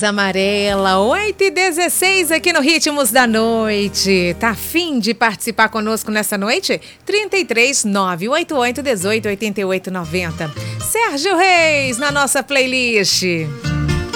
Asa Amarela, 8h16 aqui no Ritmos da Noite. Tá afim de participar conosco nessa noite? 33 988 18 88 90. Sérgio Reis na nossa playlist.